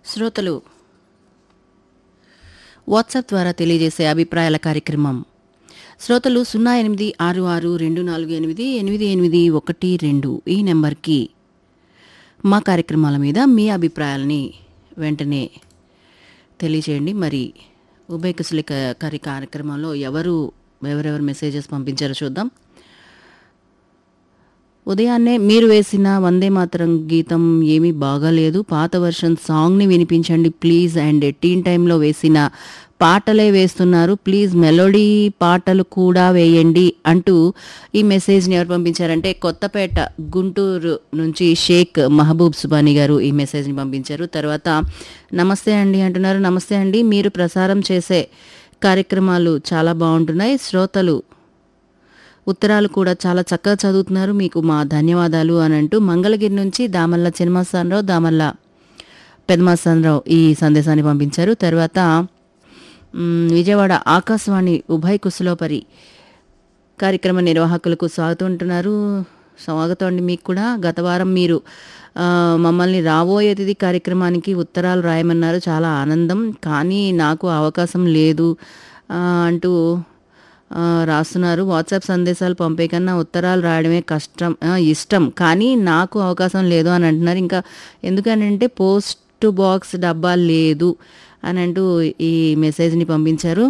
శ్రోతలు వాట్సాప్ ద్వారా తెలియజేసే అభిప్రాయాల కార్యక్రమం. శ్రోతలు 0862488812 ఈ నెంబర్కి మా కార్యక్రమాల మీద మీ అభిప్రాయాలని వెంటనే తెలియచేయండి. మరి ఉభయ కుశలి కార్యక్రమంలో ఎవరెవరు మెసేజెస్ పంపించారో చూద్దాం. ఉదయాన్నే మీరు వేసిన వందే మాతరం గీతం ఏమీ బాగాలేదు, పాత వర్షన్ సాంగ్ని వినిపించండి ప్లీజ్. అండ్ టీన్ టైంలో వేసిన పాటలే వేస్తున్నారు, ప్లీజ్ మెలోడీ పాటలు కూడా వేయండి అంటూ ఈ మెసేజ్ని ఎవరు పంపించారంటే కొత్తపేట గుంటూరు నుంచి షేక్ మహబూబ్ సుబానీ గారు ఈ మెసేజ్ని పంపించారు. తర్వాత నమస్తే అండి అంటున్నారు. నమస్తే అండి, మీరు ప్రసారం చేసే కార్యక్రమాలు చాలా బాగుంటున్నాయి, శ్రోతలు ఉత్తరాలు కూడా చాలా చక్కగా చదువుతున్నారు, మీకు మా ధన్యవాదాలు అని అంటూ మంగళగిరి నుంచి దామల్ల చిన్నమస్తానరావు, దామల్ల పెదమస్తానరావు ఈ సందేశాన్ని పంపించారు. తర్వాత విజయవాడ ఆకాశవాణి ఉభయ కుశలోపరి కార్యక్రమ నిర్వాహకులకు స్వాగతం అంటున్నారు. స్వాగతం అండి మీకు కూడా. గత వారం మీరు మమ్మల్ని రాబోయే అతిథి కార్యక్రమానికి ఉత్తరాలు రాయమన్నారు, చాలా ఆనందం, కానీ నాకు అవకాశం లేదు అంటూ రాస్తున్నారు. వాట్సాప్ సందేశాలు పంపే కన్నా ఉత్తరాలు రాయడమే ఇష్టం, కానీ నాకు అవకాశం లేదు అని అంటున్నారు. ఇంకా ఎందుకనంటే పోస్ట్ బాక్స్ డబ్బా లేదు అని అంటూ ఈ మెసేజ్ని పంపించారు.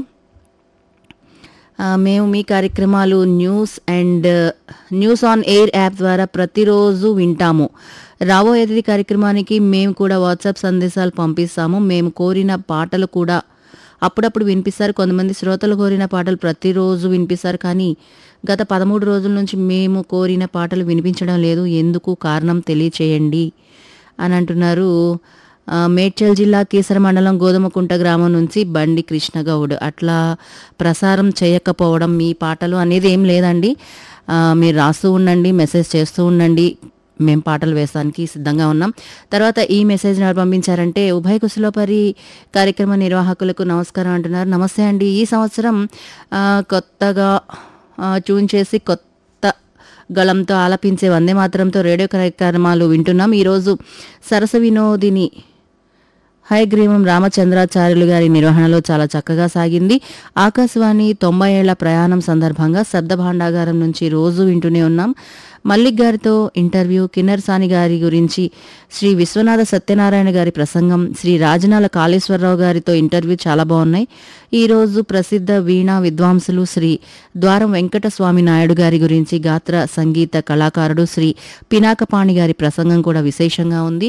మేము మీ కార్యక్రమాలు న్యూస్ ఆన్ ఎయిర్ యాప్ ద్వారా ప్రతిరోజు వింటాము. రాబోయే అతిథి కార్యక్రమానికి మేము కూడా వాట్సాప్ సందేశాలు పంపిస్తాము. మేము కోరిన పాటలు కూడా అప్పుడప్పుడు వినిపిస్తారు. కొంతమంది శ్రోతలు కోరిన పాటలు ప్రతిరోజు వినిపిస్తారు, కానీ గత 13 రోజుల నుంచి మేము కోరిన పాటలు వినిపించడం లేదు, ఎందుకు కారణం తెలియచేయండి అని అంటున్నారు. మేడ్చల్ జిల్లా కీసర మండలం గోధుమకుంట గ్రామం నుంచి బండి కృష్ణగౌడ్. అట్లా ప్రసారం చేయకపోవడం మీ పాటలు అనేది ఏం లేదండి, మీరు రాస్తూ ఉండండి, మెసేజ్ చేస్తూ ఉండండి, మేము పాటలు వేస్తానికి సిద్ధంగా ఉన్నాం. తర్వాత ఈ మెసేజ్ని ఎవరు పంపించారంటే ఉభయ కుశలోపరి కార్యక్రమ నిర్వాహకులకు నమస్కారం అంటున్నారు. నమస్తే అండి, ఈ సంవత్సరం కొత్తగా ట్యూన్ చేసి కొత్త గళంతో ఆలపించే వందే మాతరంతో రేడియో కార్యక్రమాలు వింటున్నాం. ఈరోజు సరస వినోదిని హయగ్రీవం రామచంద్రాచార్యులు గారి నిర్వహణలో చాలా చక్కగా సాగింది. ఆకాశవాణి 90 ఏళ్ల ప్రయాణం సందర్భంగా శబ్ద భాండాగారం నుంచి రోజు వింటూనే ఉన్నాం. మల్లిక్ గారితో ఇంటర్వ్యూ, కిన్నెరసాని గారి గురించి, శ్రీ విశ్వనాథ సత్యనారాయణ గారి ప్రసంగం, శ్రీ రాజనాల కాళేశ్వరరావు గారితో ఇంటర్వ్యూ చాలా బాగున్నాయి. ఈరోజు ప్రసిద్ధ వీణా విద్వాంసులు శ్రీ ద్వారం వెంకటస్వామి నాయుడు గారి గురించి, గాత్ర సంగీత కళాకారుడు శ్రీ పినాకపాణి గారి ప్రసంగం కూడా విశేషంగా ఉంది.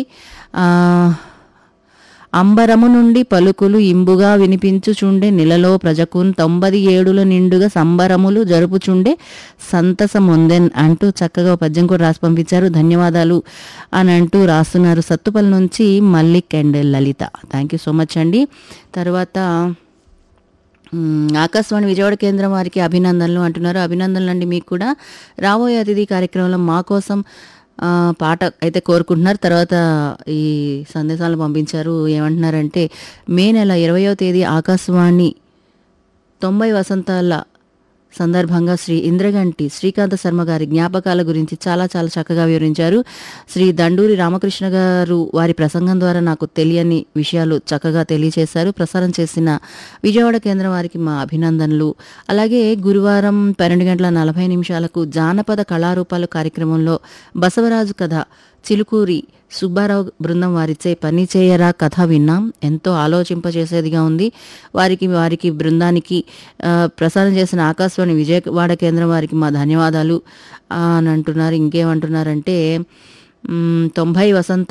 అంబరము నుండి పలుకులు ఇంబుగా వినిపించుచుండే నిలలో ప్రజకున్ 97 నిండుగా సంబరములు జరుపుచుండే సంతసమొందెన్ అంటూ చక్కగా పద్యం కూడా రాసి పంపించారు. ధన్యవాదాలు అని అంటూ రాస్తున్నారు సత్తుపల్లి నుంచి Mallik and Lalitha. Thank you so much అండి. తర్వాత ఆకాశవాణి విజయవాడ కేంద్రం వారికి అభినందనలు అంటున్నారు. అభినందనలు అండి మీకు కూడా. రాబోయే అతిథి కార్యక్రమంలో మా కోసం పాట అయితే కోరుకుంటున్నారు. తర్వాత ఈ సందేశాలు పంపించారు. ఏమంటున్నారంటే మే నెల 20వ తేదీ ఆకాశవాణి 90 వసంతాల సందర్భంగా శ్రీ ఇంద్రగంటి శ్రీకాంత శర్మ గారి జ్ఞాపకాల గురించి చాలా చాలా చక్కగా వివరించారు. శ్రీ దండూరి రామకృష్ణ గారు వారి ప్రసంగం ద్వారా నాకు తెలియని విషయాలు చక్కగా తెలియచేశారు. ప్రసారం చేసిన విజయవాడ కేంద్రం వారికి మా అభినందనలు. అలాగే గురువారం 12:40 జానపద కళారూపాలు కార్యక్రమంలో బసవరాజు కథ చిలుకూరి సుబ్బారావు బృందం వారిచే పని చేయరా కథ విన్నాం, ఎంతో ఆలోచింపచేసేదిగా ఉంది. వారికి బృందానికి ప్రసారం చేసిన ఆకాశవాణి విజయవాడ కేంద్రం వారికి మా ధన్యవాదాలు అని అంటున్నారు. ఇంకేమంటున్నారంటే 90 వసంత